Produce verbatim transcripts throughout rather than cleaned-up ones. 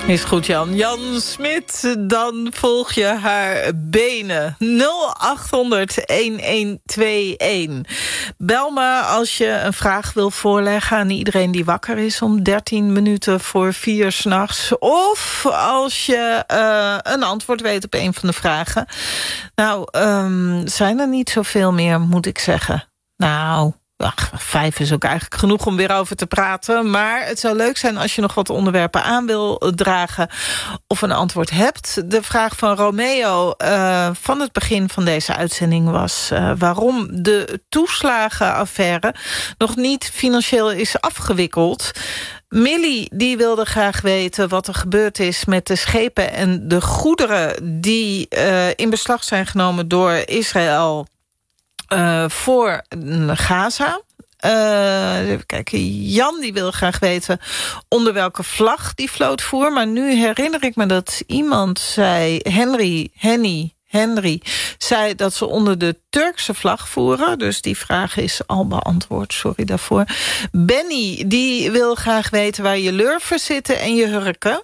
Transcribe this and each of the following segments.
Is goed, Jan. Jan Smit, dan volg je haar benen. nul acht honderd, een twee een. Bel me als je een vraag wil voorleggen aan iedereen die wakker is... om dertien minuten voor vier 's nachts. Of als je uh, een antwoord weet op een van de vragen. Nou, um, zijn er niet zoveel meer, moet ik zeggen. Nou... Ach, vijf is ook eigenlijk genoeg om weer over te praten. Maar het zou leuk zijn als je nog wat onderwerpen aan wil dragen... of een antwoord hebt. De vraag van Romeo uh, van het begin van deze uitzending was... Uh, waarom de toeslagenaffaire nog niet financieel is afgewikkeld... Millie die wilde graag weten wat er gebeurd is met de schepen en de goederen... die uh, in beslag zijn genomen door Israël... Uh, voor Gaza. Uh, even kijken. Jan die wil graag weten onder welke vlag die vloot voer. Maar nu herinner ik me dat iemand zei... Henry, Henny, Henry zei dat ze onder de Turkse vlag voeren. Dus die vraag is al beantwoord. Sorry daarvoor. Benny die wil graag weten waar je lurven zitten en je hurken.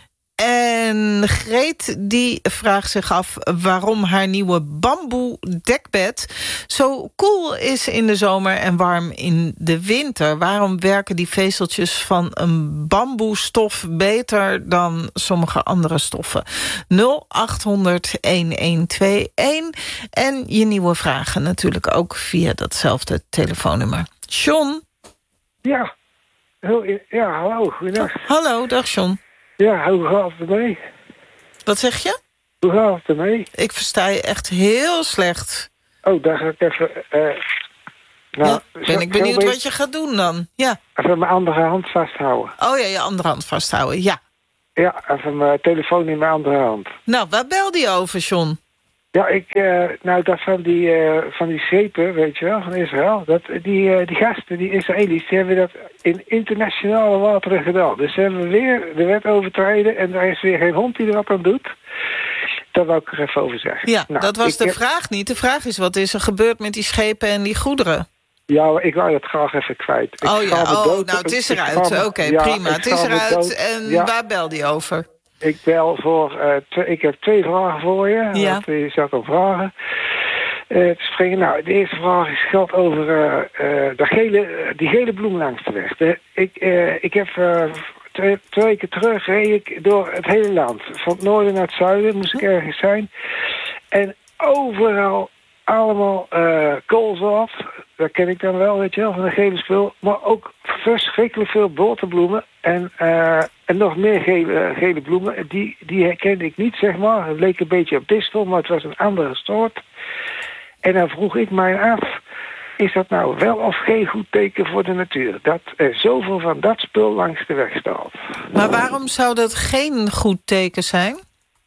En Greet die vraagt zich af waarom haar nieuwe bamboe dekbed zo koel is in de zomer en warm in de winter. Waarom werken die vezeltjes van een bamboestof beter dan sommige andere stoffen? nul acht honderd, een twee een. En je nieuwe vragen natuurlijk ook via datzelfde telefoonnummer. John? Ja, ja hallo, goedendag. Hallo, dag John. Ja, hoe gaat het ermee? Wat zeg je? Hoe gaat het ermee? Ik versta je echt heel slecht. Oh, daar ga ik even... Uh, nou, ja, ben ik benieuwd wat je gaat doen dan. Ja. Even mijn andere hand vasthouden. Oh ja, je andere hand vasthouden, ja. Ja, even mijn telefoon in mijn andere hand. Nou, waar belde je over, John? Ja, ik, uh, nou, dat van die, uh, van die schepen, weet je wel, van Israël. Dat, die, uh, die gasten, die Israëli's, die hebben dat in internationale wateren gedaan. Dus ze hebben weer de wet overtreden en er is weer geen hond die er wat aan doet. Daar wou ik er even over zeggen. Ja, nou, dat was de heb... vraag niet. De vraag is, wat is er gebeurd met die schepen en die goederen? Ja, ik wou dat graag even kwijt. Ik oh ja, oh, dood. nou, het is eruit. Oké, okay, ja, prima. Het is eruit. En ja. waar belde je over? Ik bel voor... Uh, twee, ik heb twee vragen voor je. Ja. Die zou ik al vragen. Uh, te springen. Nou, de eerste vraag is, gaat over uh, uh, dat gele, die gele bloem langs de weg. De, ik, uh, ik heb... Uh, Twee, twee weken terug reed ik door het hele land. Van het noorden naar het zuiden moest ik ergens zijn. En overal allemaal uh, koolzaad. Dat ken ik dan wel, weet je wel, van de gele spul. Maar ook verschrikkelijk veel boterbloemen. En, uh, en nog meer gele, gele bloemen. Die, die herkende ik niet, zeg maar. Het leek een beetje op distel, maar het was een andere soort. En dan vroeg ik mij af... Is dat nou wel of geen goed teken voor de natuur? Dat er zoveel van dat spul langs de weg staat. Maar waarom zou dat geen goed teken zijn?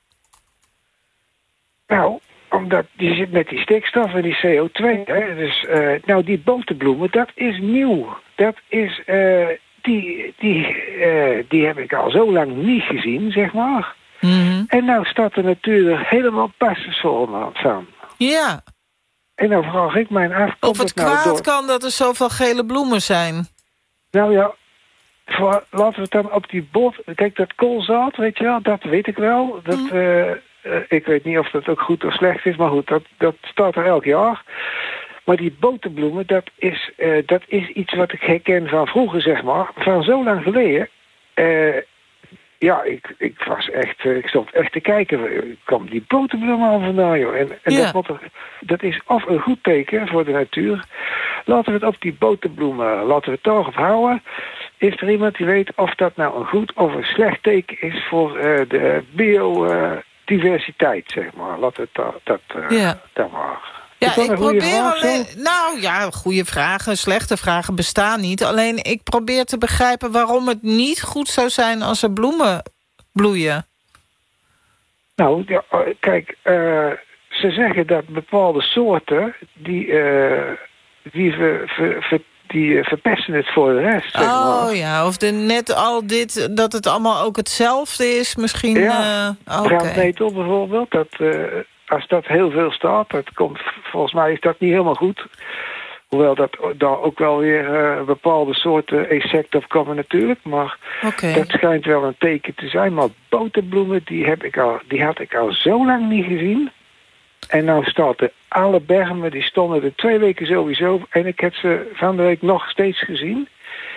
Nou, omdat die zit met die stikstof en die C O twee. Hè? Dus, uh, nou, die boterbloemen, dat is nieuw. Dat is, uh, die, die, uh, die heb ik al zo lang niet gezien, zeg maar. Mm-hmm. En nou staat de natuur er helemaal passensvol van. Ja. En dan vraag ik mij af... Of het nou kwaad door... kan dat er zoveel gele bloemen zijn. Nou ja, voor, laten we het dan op die bot... Kijk, dat koolzaad, weet je wel, dat weet ik wel. Dat, mm. uh, uh, ik weet niet of dat ook goed of slecht is, maar goed, dat, dat staat er elk jaar. Maar die boterbloemen, dat is, uh, dat is iets wat ik herken van vroeger, zeg maar. Van zo lang geleden... Uh, Ja, ik, ik was echt, ik stond echt te kijken. Ik kwam die boterbloemen al vandaan, joh. En, en ja. dat, dat is of een goed teken voor de natuur. Laten we het op die boterbloemen, laten we het daarop houden. Is er iemand die weet of dat nou een goed of een slecht teken is voor uh, de biodiversiteit, zeg maar. Laten we dat, dat, uh, ja. dat maar... Ja, ik probeer alleen... Nou ja, goede vragen, slechte vragen bestaan niet. Alleen ik probeer te begrijpen waarom het niet goed zou zijn als er bloemen bloeien. Nou, ja, kijk, uh, ze zeggen dat bepaalde soorten... die, uh, die, ver, ver, ver, die verpesten het voor de rest. Zeg maar. Oh ja, of de, net al dit, dat het allemaal ook hetzelfde is misschien. Ja, uh, okay. brandnetel bijvoorbeeld, dat... Uh, Als dat heel veel staat, dat komt, volgens mij is dat niet helemaal goed. Hoewel dat daar ook wel weer uh, bepaalde soorten insecten op komen natuurlijk. Maar okay. dat schijnt wel een teken te zijn. Maar boterbloemen, die, heb ik al, die had ik al zo lang niet gezien. En nou staat er alle bergen, die stonden er twee weken sowieso. En ik heb ze van de week nog steeds gezien.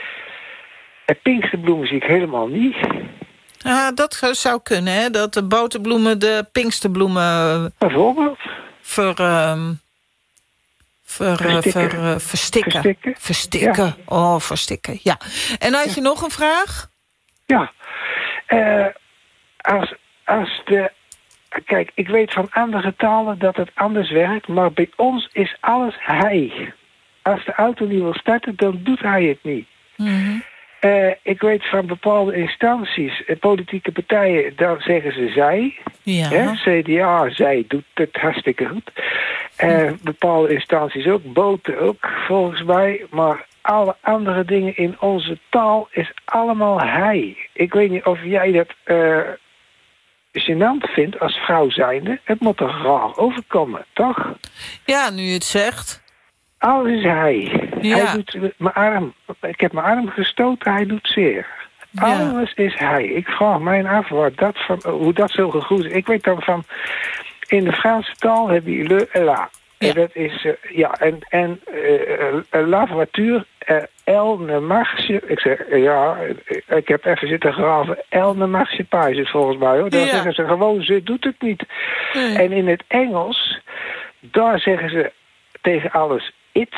En pinksterbloemen zie ik helemaal niet. Ja, dat zou kunnen, hè? Dat de boterbloemen de pinksterbloemen... Bijvoorbeeld? Ver, um, ver, verstikken. Ver, uh, verstikken. Verstikken. Verstikken. Ja. Oh, verstikken, ja. En had je ja. nog een vraag? Ja. Uh, als, als de... Kijk, ik weet van andere talen dat het anders werkt, maar bij ons is alles hij. Als de auto niet wil starten, dan doet hij het niet. Mm-hmm. Uh, ik weet van bepaalde instanties, uh, politieke partijen, dan zeggen ze zij. Ja. Hè? C D A, zij doet het hartstikke goed. Uh, hm. Bepaalde instanties ook, boten ook, volgens mij. Maar alle andere dingen in onze taal is allemaal hij. Ik weet niet of jij dat uh, gênant vindt als vrouw zijnde. Het moet toch raar overkomen, toch? Ja, nu je het zegt. Alles is hij. Ja. Hij doet mijn arm. Ik heb mijn arm gestoten, hij doet zeer. Ja. Alles is hij. Ik vraag mij af wat dat van, hoe dat zo gegroeid is. Ik weet dan van... In de Franse taal heb je le et la. Ja. En dat is... Uh, ja, en... en uh, la voiture... Uh, elle ne marche... Ik zeg... Uh, ja, ik heb even zitten graven. Elle ne marche pas is het volgens mij, hoor. Dan ja. zeggen ze gewoon... Ze doet het niet. Nee. En in het Engels... Daar zeggen ze... Tegen alles... It...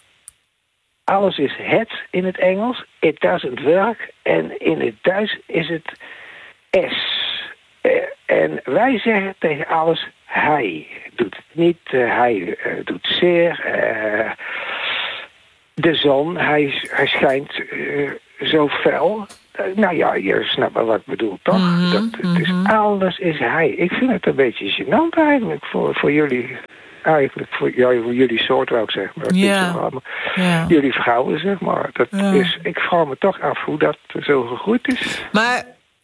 Alles is het in het Engels. It doesn't work. En in het Duits is het S. Uh, en wij zeggen tegen alles hij. Doet het niet. Uh, hij uh, doet zeer. Uh, de zon. Hij, hij schijnt uh, zo fel. Uh, nou ja, je snapt wel wat ik bedoel, toch? Mm-hmm, Dat, het mm-hmm. is, alles is hij. Ik vind het een beetje gênant eigenlijk voor, voor jullie... Eigenlijk voor, ja, voor jullie soort wou ik zeggen. Maar ja. zo, maar ja. Jullie vrouwen, zeg maar. Dat ja. is, ik vraag me toch af hoe dat zo gegroeid is. Maar,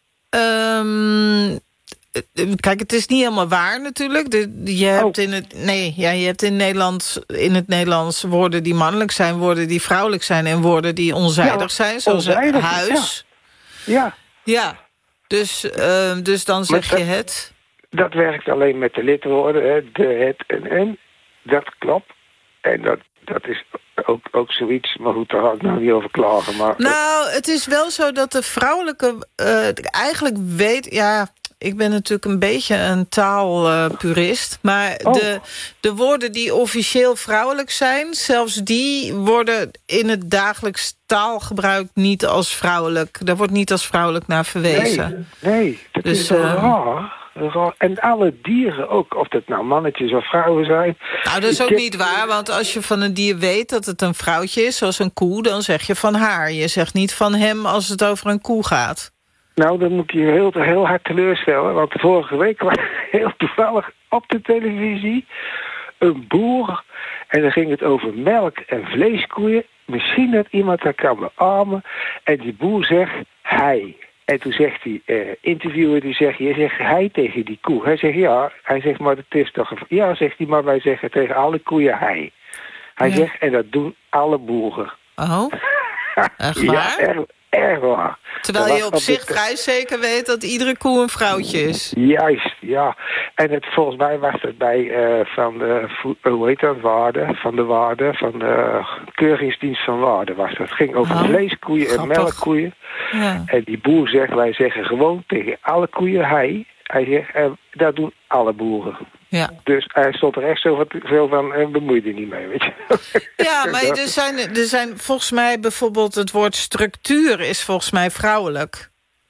um, kijk, het is niet helemaal waar natuurlijk. De, je hebt oh. in het, nee, ja, je hebt in, Nederlands, in het Nederlands woorden die mannelijk zijn, woorden die vrouwelijk zijn en woorden die onzijdig ja, zijn, zoals onzijdig, huis. Ja. ja. Ja, dus, uh, dus dan zeg maar je dat, het... Dat werkt alleen met de lidwoorden, hè, de, het en en. Dat klopt. En dat, dat is ook, ook zoiets, maar goed, daar ga ik nou niet over klagen. Maar nou, het is wel zo dat de vrouwelijke... Uh, eigenlijk weet... Ja, ik ben natuurlijk een beetje een taalpurist. Uh, maar oh. de, de woorden die officieel vrouwelijk zijn... zelfs die worden in het dagelijks taalgebruik niet als vrouwelijk. Daar wordt niet als vrouwelijk naar verwezen. Nee, nee dat dus, is uh, raar. En alle dieren ook, of dat nou mannetjes of vrouwen zijn. Nou, dat is ook niet waar, want als je van een dier weet dat het een vrouwtje is, zoals een koe, dan zeg je van haar. Je zegt niet van hem als het over een koe gaat. Nou, dan moet ik je heel, heel hard teleurstellen, want vorige week was heel toevallig op de televisie een boer en dan ging het over melk en vleeskoeien. Misschien dat iemand dat kan beamen en die boer zegt hij. En toen zegt die uh, interviewer, die zegt, je zegt hij tegen die koe. Hij zegt ja, hij zegt maar het is toch... Een... Ja, zegt hij, maar wij zeggen tegen alle koeien hij. Hij ja. zegt, en dat doen alle boeren. Oh, echt waar? Ja, erg, erg waar. Terwijl je op, op zich dit... vrij zeker weet dat iedere koe een vrouwtje is. Juist, ja. En het, volgens mij was het bij uh, van de, hoe heet dat, Waarde, van de Waarde, van de Keuringsdienst van Waarde was dat. Het ging over oh, vleeskoeien grappig. En melkkoeien. Ja. En die boer zegt, wij zeggen gewoon tegen alle koeien hij. Hij zegt, en dat doen alle boeren. Ja. Dus hij stond er echt zo veel van en bemoeide niet mee, weet je. Ja, maar er zijn, er zijn volgens mij bijvoorbeeld het woord structuur is volgens mij vrouwelijk.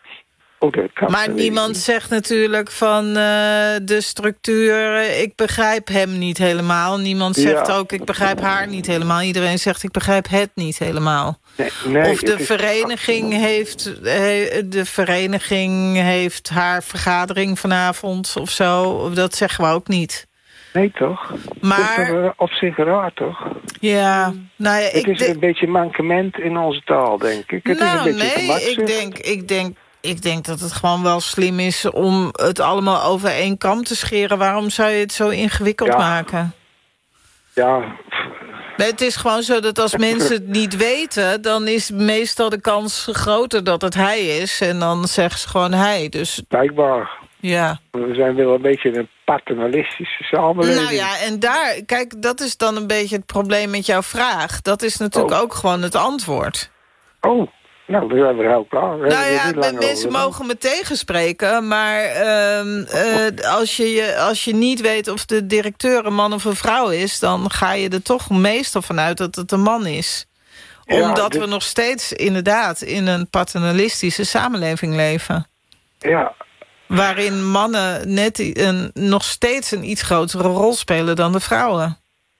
Oh, dat kan maar niemand niet. Zegt natuurlijk van uh, de structuur, ik begrijp hem niet helemaal. Niemand zegt ja. ook, ik begrijp haar niet helemaal. Iedereen zegt, ik begrijp het niet helemaal. Nee, nee, of de vereniging, heeft, de vereniging heeft haar vergadering vanavond of zo. Dat zeggen we ook niet. Nee, toch? Maar, dat is toch op zich raar, toch? Ja. Nou ja, het ik is de... een beetje mankement in onze taal, denk ik. Het nou, is een beetje nee, ik denk, ik, denk, ik denk dat het gewoon wel slim is om het allemaal over één kam te scheren. Waarom zou je het zo ingewikkeld ja. maken? Ja, Maar het is gewoon zo dat als mensen het niet weten, dan is meestal de kans groter dat het hij is. En dan zeggen ze gewoon hij. Dus Blijkbaar. ja. We zijn wel een beetje een paternalistische samenleving. Nou ja, en daar, kijk, dat is dan een beetje het probleem met jouw vraag. Dat is natuurlijk oh. ook gewoon het antwoord. Oh, nou, dan zijn we heel klaar. We Nou ja, niet lang mensen over, mogen me tegenspreken, maar uh, uh, als, je, je, als je niet weet of de directeur een man of een vrouw is, dan ga je er toch meestal vanuit dat het een man is. Omdat ja, dit... we nog steeds inderdaad in een paternalistische samenleving leven. Ja. Waarin mannen net een, nog steeds een iets grotere rol spelen dan de vrouwen.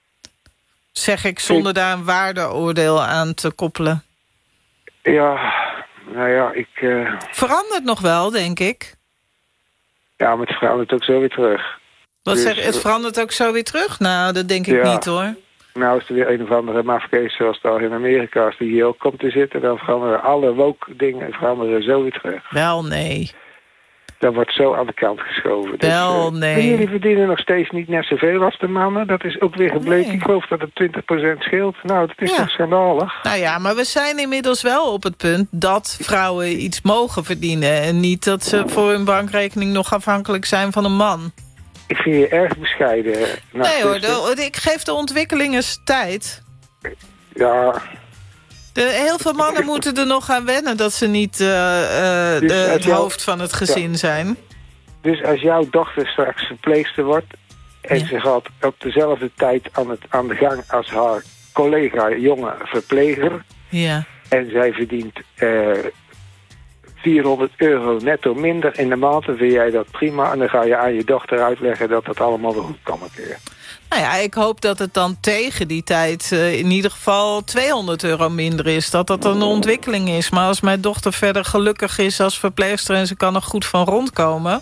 Zeg ik zonder ik... daar een waardeoordeel aan te koppelen. Ja, nou ja, ik... Uh... Verandert nog wel, denk ik. Ja, maar het verandert ook zo weer terug. Wat dus, zeg je, het verandert ook zo weer terug? Nou, dat denk ik ja. niet, hoor. Nou, is er weer een of andere mafkees zoals daar in Amerika, als die hier ook komt te zitten, dan veranderen alle woke dingen veranderen zo weer terug. Wel, nee. Dat wordt zo aan de kant geschoven. Wel, dus, uh, nee. Jullie verdienen nog steeds niet net zoveel als de mannen. Dat is ook weer gebleken. Nee. Ik geloof dat het twintig procent scheelt. Nou, dat is ja. toch schandalig. Nou ja, maar we zijn inmiddels wel op het punt dat vrouwen iets mogen verdienen. En niet dat ze voor hun bankrekening nog afhankelijk zijn van een man. Ik vind je erg bescheiden. Nou, nee hoor, de, ik geef de ontwikkeling eens tijd. Ja... De, heel veel mannen moeten er nog aan wennen dat ze niet uh, uh, dus de, het jou, hoofd van het gezin ja. zijn. Dus als jouw dochter straks verpleegster wordt en ja. ze gaat op dezelfde tijd aan, het, aan de gang als haar collega jonge verpleger. Ja. En zij verdient uh, vierhonderd euro netto minder in de maand, dan vind jij dat prima. En dan ga je aan je dochter uitleggen dat dat allemaal wel goed kan een keer. Nou ja, ik hoop dat het dan tegen die tijd uh, in ieder geval tweehonderd euro minder is. Dat dat een ontwikkeling is. Maar als mijn dochter verder gelukkig is als verpleegster en ze kan er goed van rondkomen,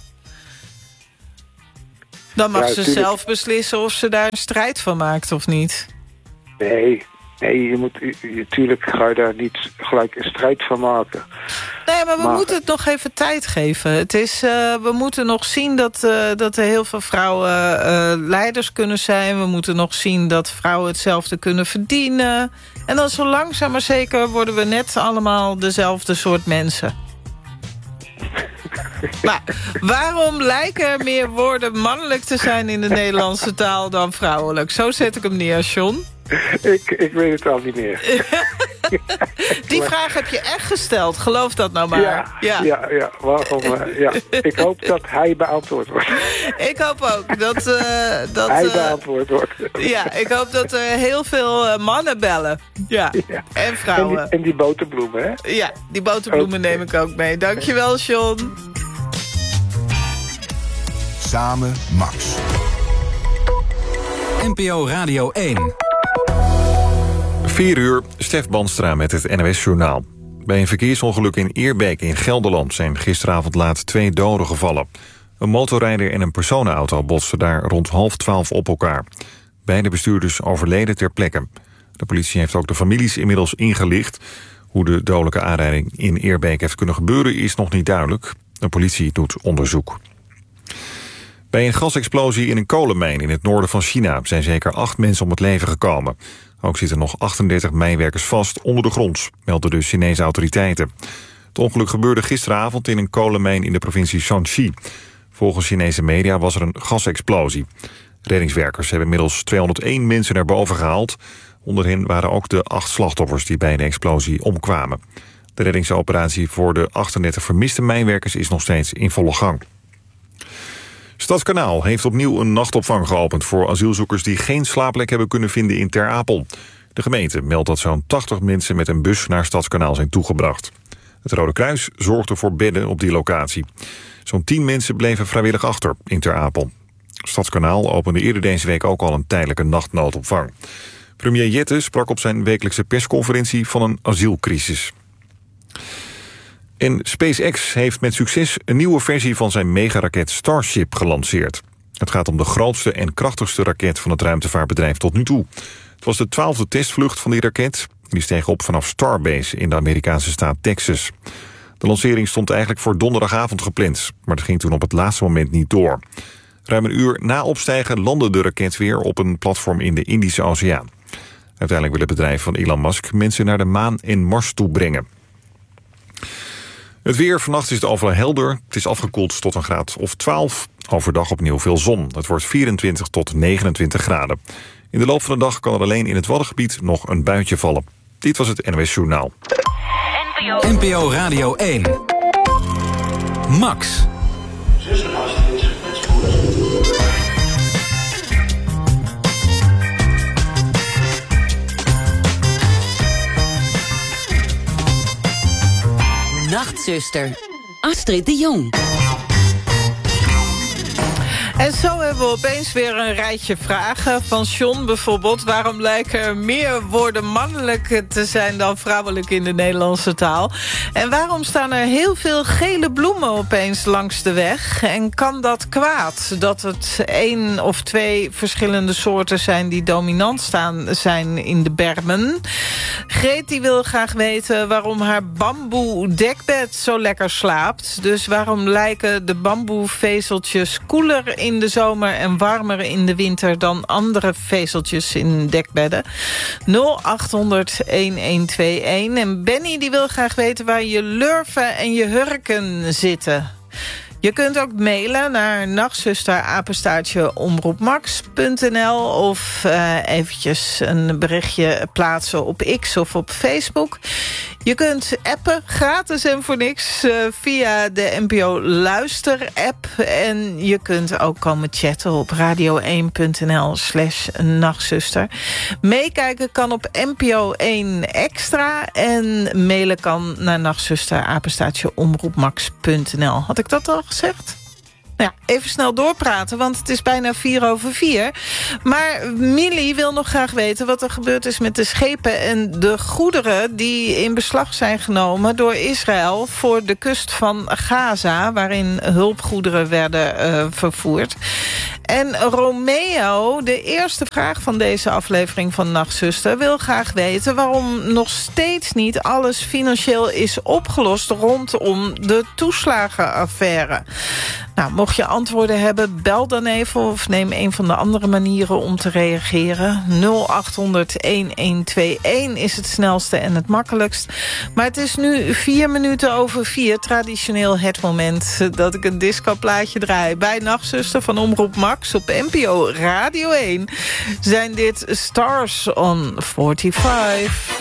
dan mag ja, ze tuurlijk. zelf beslissen of ze daar een strijd van maakt of niet. Nee, nee, je moet, natuurlijk ga je daar niet gelijk een strijd van maken. Nee, maar we maar... moeten het nog even tijd geven. Het is, uh, we moeten nog zien dat, uh, dat er heel veel vrouwen uh, leiders kunnen zijn. We moeten nog zien dat vrouwen hetzelfde kunnen verdienen. En dan zo langzaam maar zeker worden we net allemaal dezelfde soort mensen. Maar waarom lijken er meer woorden mannelijk te zijn in de Nederlandse taal dan vrouwelijk? Zo zet ik hem neer, John. Ik, ik weet het al niet meer. Die vraag heb je echt gesteld, geloof dat nou maar. Ja, ja, ja, ja. Waarom, uh, ja. Ik hoop dat hij beantwoord wordt. Ik hoop ook dat... Uh, dat hij uh, beantwoord wordt. Ja, ik hoop dat er heel veel uh, mannen bellen. Ja, ja. En vrouwen. En die, en die boterbloemen, hè? Ja, die boterbloemen okay. neem ik ook mee. Dankjewel, John. Samen Max. N P O Radio één. vier uur, Stef Banstra met het N O S-journaal. Bij een verkeersongeluk in Eerbeek in Gelderland zijn gisteravond laat twee doden gevallen. Een motorrijder en een personenauto botsten daar rond half twaalf op elkaar. Beide bestuurders overleden ter plekke. De politie heeft ook de families inmiddels ingelicht. Hoe de dodelijke aanrijding in Eerbeek heeft kunnen gebeuren is nog niet duidelijk. De politie doet onderzoek. Bij een gasexplosie in een kolenmijn in het noorden van China zijn zeker acht mensen om het leven gekomen. Ook zitten nog achtendertig mijnwerkers vast onder de grond, melden de Chinese autoriteiten. Het ongeluk gebeurde gisteravond in een kolenmijn in de provincie Shanxi. Volgens Chinese media was er een gasexplosie. Reddingswerkers hebben inmiddels tweehonderdéén mensen naar boven gehaald. Onder hen waren ook de acht slachtoffers die bij de explosie omkwamen. De reddingsoperatie voor de achtendertig vermiste mijnwerkers is nog steeds in volle gang. Stadskanaal heeft opnieuw een nachtopvang geopend voor asielzoekers die geen slaapplek hebben kunnen vinden in Ter Apel. De gemeente meldt dat zo'n tachtig mensen met een bus naar Stadskanaal zijn toegebracht. Het Rode Kruis zorgde voor bedden op die locatie. Zo'n tien mensen bleven vrijwillig achter in Ter Apel. Stadskanaal opende eerder deze week ook al een tijdelijke nachtnoodopvang. Premier Jette sprak op zijn wekelijkse persconferentie van een asielcrisis. En SpaceX heeft met succes een nieuwe versie van zijn megaraket Starship gelanceerd. Het gaat om de grootste en krachtigste raket van het ruimtevaartbedrijf tot nu toe. Het was de twaalfde testvlucht van die raket. Die steeg op vanaf Starbase in de Amerikaanse staat Texas. De lancering stond eigenlijk voor donderdagavond gepland, maar dat ging toen op het laatste moment niet door. Ruim een uur na opstijgen landde de raket weer op een platform in de Indische Oceaan. Uiteindelijk wil het bedrijf van Elon Musk mensen naar de maan en Mars toe brengen. Het weer, vannacht is het overal helder. Het is afgekoeld tot een graad of twaalf. Overdag opnieuw veel zon. Het wordt vierentwintig tot negenentwintig graden. In de loop van de dag kan er alleen in het Waddengebied nog een buitje vallen. Dit was het N O S Journaal. N P O Radio één. Max. Nachtzuster, Astrid de Jong. En zo hebben we opeens weer een rijtje vragen. Van John bijvoorbeeld. Waarom lijken er meer woorden mannelijk te zijn dan vrouwelijk in de Nederlandse taal? En waarom staan er heel veel gele bloemen opeens langs de weg? En kan dat kwaad? Dat het één of twee verschillende soorten zijn die dominant staan zijn in de bermen. Greet die wil graag weten waarom haar bamboe dekbed zo lekker slaapt. Dus waarom lijken de bamboevezeltjes koeler in de zomer en warmer in de winter dan andere vezeltjes in dekbedden? nul acht honderd een een twee een. En Benny die wil graag weten waar je lurven en je hurken zitten. Je kunt ook mailen naar nachtzuster apenstaartje omroepmax punt n l of uh, eventjes een berichtje plaatsen op X of op Facebook. Je kunt appen, gratis en voor niks, uh, via de N P O Luister-app. En je kunt ook komen chatten op radio één punt n l slash nachtzuster. Meekijken kan op N P O één Extra. En mailen kan naar nachtzuster apenstaartje omroepmax punt n l. Had ik dat al gezegd? Nou ja, even snel doorpraten, want het is bijna vier over vier. Maar Millie wil nog graag weten wat er gebeurd is met de schepen en de goederen die in beslag zijn genomen door Israël voor de kust van Gaza, waarin hulpgoederen werden uh, vervoerd. En Romeo, de eerste vraag van deze aflevering van Nachtzuster, wil graag weten waarom nog steeds niet alles financieel is opgelost rondom de toeslagenaffaire. Nou, mocht je antwoorden hebben, bel dan even of neem een van de andere manieren om te reageren. nul acht honderd een een twee een is het snelste en het makkelijkst. Maar het is nu vier minuten over vier, traditioneel het moment dat ik een discoplaatje draai. Bij Nachtzuster van Omroep Max op N P O Radio één zijn dit Stars on vijfenveertig.